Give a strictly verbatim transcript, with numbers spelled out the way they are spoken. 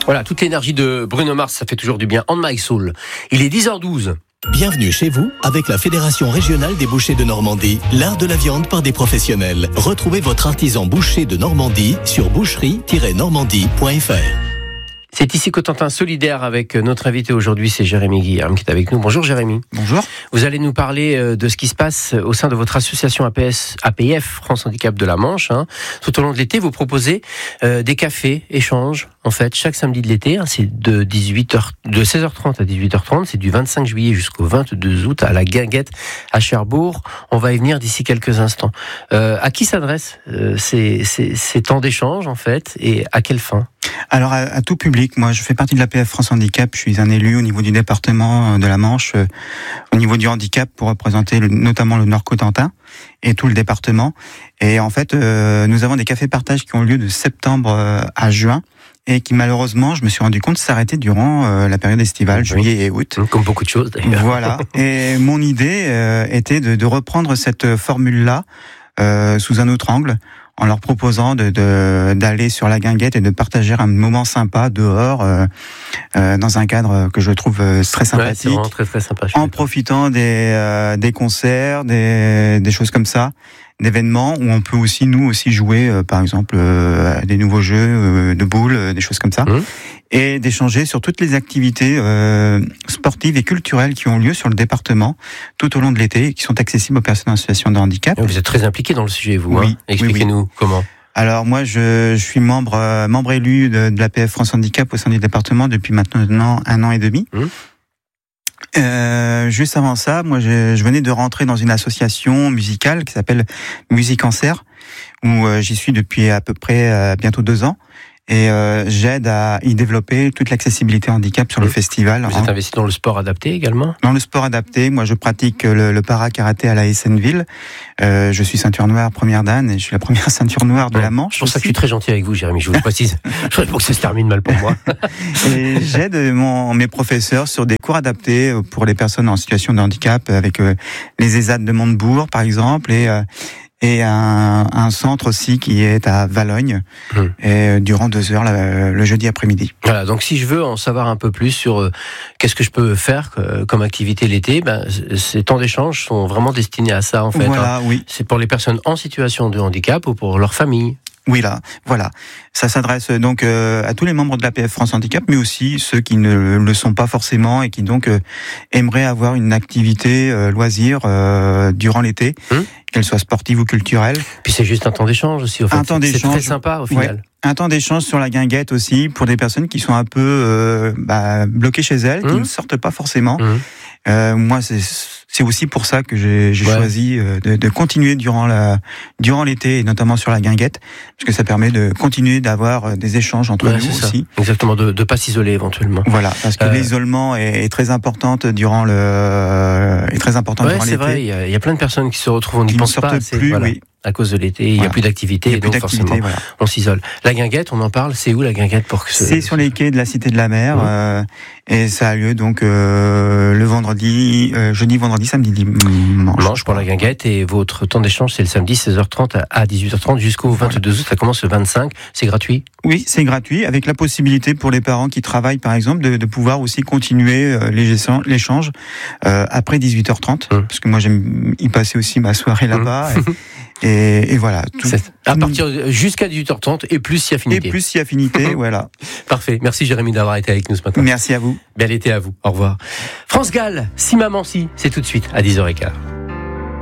Voilà, toute l'énergie de Bruno Mars, ça fait toujours du bien. On my soul. Il est dix heures douze. Bienvenue chez vous avec la Fédération régionale des bouchers de Normandie, l'art de la viande par des professionnels. Retrouvez votre artisan boucher de Normandie sur boucherie tiret normandie point f r. C'est ici Cotentin solidaire avec notre invité aujourd'hui, c'est Jérémy Guilherme qui est avec nous. Bonjour Jérémy. Bonjour. Vous allez nous parler de ce qui se passe au sein de votre association A P S, A P I F, France Handicap de la Manche. Hein. Tout au long de l'été, vous proposez euh, des cafés, échanges, en fait, chaque samedi de l'été. Hein, c'est de, dix-huit heures, de seize heures trente à dix-huit heures trente. C'est du vingt-cinq juillet jusqu'au vingt-deux août à la Guinguette à Cherbourg. On va y venir d'ici quelques instants. Euh, à qui s'adressent euh, ces, ces, ces temps d'échange, en fait, et à quelle fin ? Alors à, à tout public, moi je fais partie de l'A P F France Handicap, je suis un élu au niveau du département de la Manche, euh, au niveau du handicap pour représenter le, notamment le Nord-Cotentin et tout le département. Et en fait, euh, nous avons des cafés partage qui ont lieu de septembre euh, à juin et qui malheureusement, je me suis rendu compte, s'arrêtaient durant euh, la période estivale, oui. juillet et août. Comme beaucoup de choses d'ailleurs. Voilà, et mon idée euh, était de, de reprendre cette formule-là euh, sous un autre angle, en leur proposant de, de, d'aller sur la Guinguette et de partager un moment sympa dehors, euh, euh, dans un cadre que je trouve très sympathique. Ouais, c'est vraiment très très sympa. En profitant des, euh, des concerts, des, des choses comme ça, d'événements où on peut aussi, nous aussi, jouer, euh, par exemple, euh, des nouveaux jeux euh, de boules, euh, des choses comme ça. Mmh. Et d'échanger sur toutes les activités euh, sportives et culturelles qui ont lieu sur le département tout au long de l'été et qui sont accessibles aux personnes en situation de handicap. Vous êtes très impliqué dans le sujet, vous. Oui. Hein Expliquez-nous oui, oui. comment. Alors moi, je, je suis membre euh, membre élu de, de l'A P F France Handicap au sein du département depuis maintenant un an et demi. Mmh. Euh, juste avant ça, moi, je, je venais de rentrer dans une association musicale qui s'appelle Musique en Serre, où euh, j'y suis depuis à peu près euh, bientôt deux ans. Et euh, j'aide à y développer toute l'accessibilité handicap sur mmh. le festival. Vous êtes investi dans le sport adapté également ? Dans le sport adapté, moi je pratique le, le para-karaté à la Essenneville. Euh, je suis ceinture noire première dan et je suis la première ceinture noire de ouais. la Manche. C'est pour ça que je suis très gentil avec vous, Jérémy, je vous le précise. Je voudrais pas que ça se termine mal pour moi. Et j'aide mon, mes professeurs sur des cours adaptés pour les personnes en situation de handicap avec euh, les ESAT de Montebourg par exemple et... Euh, et un, un centre aussi qui est à Valogne, mmh. et durant deux heures le, le jeudi après-midi. Voilà, donc si je veux en savoir un peu plus sur euh, qu'est-ce que je peux faire euh, comme activité l'été, ben, ces temps d'échange sont vraiment destinés à ça en fait. Voilà, hein. oui. C'est pour les personnes en situation de handicap ou pour leur famille. Oui, là, voilà. Ça s'adresse donc euh, à tous les membres de l'A P F France Handicap, mais aussi ceux qui ne le sont pas forcément et qui donc euh, aimeraient avoir une activité euh, loisir euh, durant l'été, hum. qu'elle soit sportive ou culturelle. Puis c'est juste un temps d'échange aussi, au fait. Un temps d'échange. C'est très sympa au final. Ouais. Un temps d'échange sur la Guinguette aussi pour des personnes qui sont un peu euh, bah, bloquées chez elles, hum. qui ne sortent pas forcément. Hum. Euh, moi, c'est c'est aussi pour ça que j'ai, j'ai ouais. choisi de, de continuer durant la durant l'été et notamment sur la Guinguette, parce que ça permet de continuer d'avoir des échanges entre ouais, nous aussi. Ça. Exactement, de de pas s'isoler éventuellement. Voilà, parce que euh... l'isolement est, est très importante durant le est très important ouais, durant c'est l'été. C'est vrai, il y, a, il y a plein de personnes qui se retrouvent, on n'y pense pas assez, plus, voilà. oui. À cause de l'été, il n'y a plus d'activité, il y a et plus donc d'activité, forcément, voilà. on s'isole. La Guinguette, on en parle, c'est où la Guinguette pour que ce... C'est sur les quais de la Cité de la Mer, mmh. euh, et ça a lieu donc euh, le vendredi, euh, jeudi, vendredi, samedi, dimanche. Manche pour la Guinguette, et votre temps d'échange, c'est le samedi, seize heures trente à dix-huit heures trente jusqu'au vingt-deux août, ça commence le vingt-cinq, c'est gratuit ? Oui, c'est gratuit, avec la possibilité pour les parents qui travaillent, par exemple, de, de pouvoir aussi continuer euh, l'échange euh, après dix-huit heures trente, mmh. parce que moi j'aime y passer aussi ma soirée là-bas, mmh. et, Et, et voilà. Tout, à partir jusqu'à dix-huit heures trente et plus si affinité. Et plus si affinité, voilà. Parfait. Merci Jérémy d'avoir été avec nous ce matin. Merci à vous. Bel été à vous. Au revoir. France Gall, si maman si, c'est tout de suite à dix heures quinze.